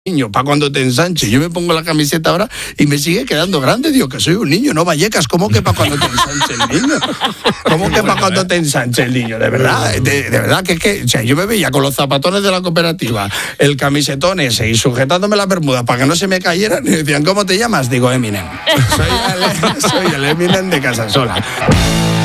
niño, para cuando te ensanche. Yo me pongo la camiseta ahora y me sigue quedando grande. Digo que soy un niño, no Vallecas. ¿Cómo que para cuando te ensanche el niño? ¿Cómo que para cuando te ensanche el niño? De verdad, de verdad que es que, o sea, yo me veía con los zapatones de la cooperativa, el camisetón ese y sujetándome la bermuda para que no se me cayeran y decían, ¿cómo te llamas? Digo, Eminem. Soy el Eminem de Casasola.